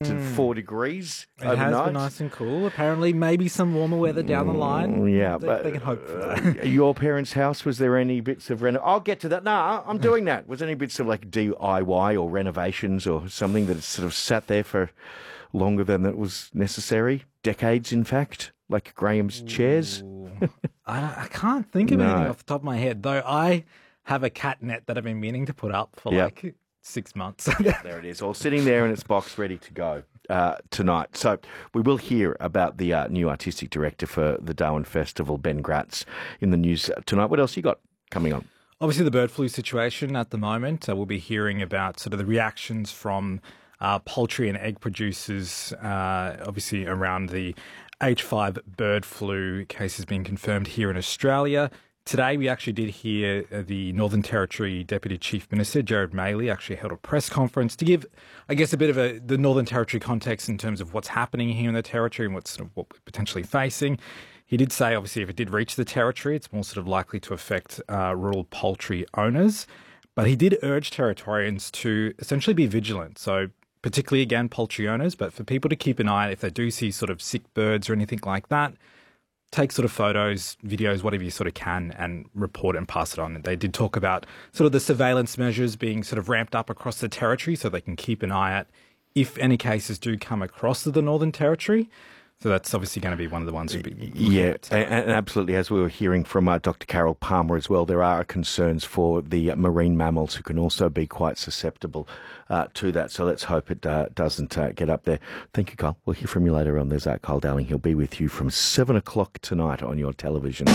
to 4 degrees It overnight. has been nice and cool. Apparently, maybe some warmer weather down the line. Yeah, they can hope for that. Your parents' house, was there any bits of I'll get to that. No, I'm doing that. Was there any bits of like DIY or renovations or something that sort of sat there for longer than it was necessary? Decades, in fact, like Graham's chairs. I can't think of anything off the top of my head, though. I have a cat net that I've been meaning to put up for like 6 months. There it is, all sitting there in its box, ready to go tonight. So we will hear about the new artistic director for the Darwin Festival, Ben Gratz, in the news tonight. What else you got coming on? Obviously, the bird flu situation at the moment. We'll be hearing about sort of the reactions from poultry and egg producers, obviously around the H5 bird flu cases being confirmed here in Australia. Today, we actually did hear the Northern Territory Deputy Chief Minister, Gerard Maley, actually held a press conference to give, I guess, a bit of the Northern Territory context in terms of what's happening here in the Territory and what we're potentially facing. He did say, obviously, if it did reach the Territory, it's more sort of likely to affect rural poultry owners. But he did urge Territorians to essentially be vigilant. So particularly, again, poultry owners, but for people to keep an eye if they do see sort of sick birds or anything like that, take sort of photos, videos, whatever you sort of can, and report it and pass it on. And they did talk about sort of the surveillance measures being sort of ramped up across the Territory so they can keep an eye out if any cases do come across to the Northern Territory. So that's obviously going to be one of the ones we'll be looking at. And absolutely, as we were hearing from Dr. Carol Palmer as well, there are concerns for the marine mammals who can also be quite susceptible to that. So let's hope it doesn't get up there. Thank you, Kyle. We'll hear from you later on. There's Kyle Dowling. He'll be with you from 7 o'clock tonight on your television.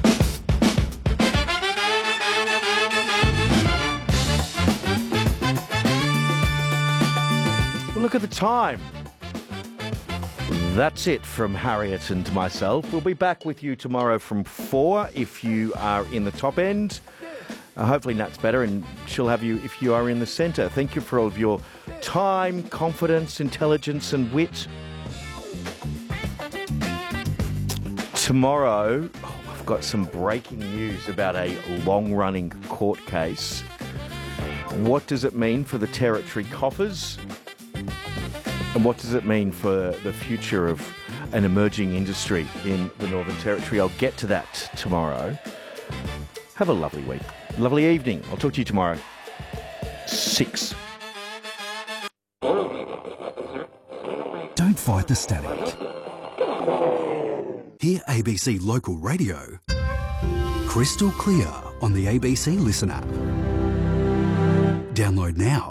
Well, look at the time. That's it from Harriet and myself. We'll be back with you tomorrow from 4 if you are in the top end. Hopefully Nat's better and she'll have you if you are in the centre. Thank you for all of your time, confidence, intelligence and wit. Tomorrow, I've got some breaking news about a long-running court case. What does it mean for the Territory coffers? And what does it mean for the future of an emerging industry in the Northern Territory? I'll get to that tomorrow. Have a lovely week. Lovely evening. I'll talk to you tomorrow. 6. Don't fight the static. Hear ABC Local Radio crystal clear on the ABC Listen app. Download now.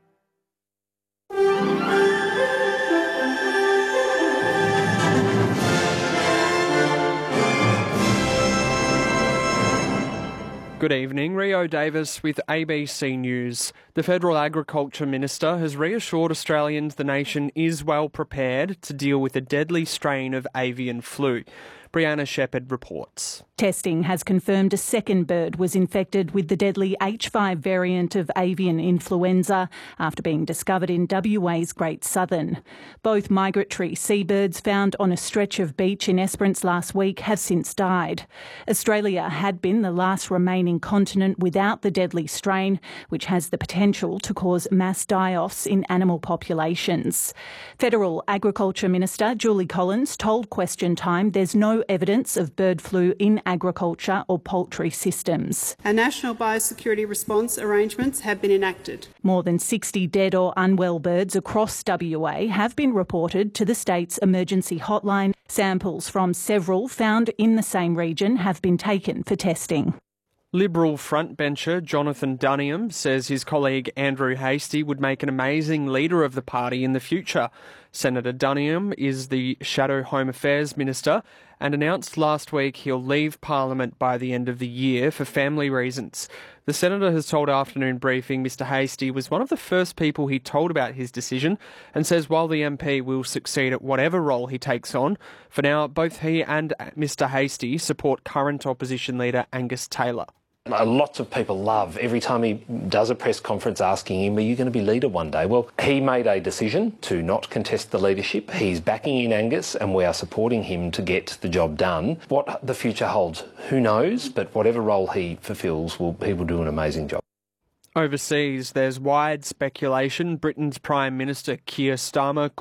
Good evening, Rio Davis with ABC News. The Federal Agriculture Minister has reassured Australians the nation is well prepared to deal with a deadly strain of avian flu. Brianna Shepherd reports. Testing has confirmed a second bird was infected with the deadly H5 variant of avian influenza after being discovered in WA's Great Southern. Both migratory seabirds found on a stretch of beach in Esperance last week have since died. Australia had been the last remaining continent without the deadly strain, which has the potential to cause mass die-offs in animal populations. Federal Agriculture Minister Julie Collins told Question Time there's no evidence of bird flu in agriculture or poultry systems. Our national biosecurity response arrangements have been enacted. More than 60 dead or unwell birds across WA have been reported to the state's emergency hotline. Samples from several found in the same region have been taken for testing. Liberal frontbencher Jonathan Duniam says his colleague Andrew Hastie would make an amazing leader of the party in the future. Senator Duniam is the Shadow Home Affairs Minister and announced last week he'll leave Parliament by the end of the year for family reasons. The Senator has told Afternoon Briefing Mr Hastie was one of the first people he told about his decision and says while the MP will succeed at whatever role he takes on, for now both he and Mr Hastie support current opposition leader Angus Taylor. Lots of people love every time he does a press conference asking him, are you going to be leader one day? Well, he made a decision to not contest the leadership. He's backing in Angus and we are supporting him to get the job done. What the future holds, who knows? But whatever role he fulfills, he will do an amazing job. Overseas, there's wide speculation Britain's Prime Minister Keir Starmer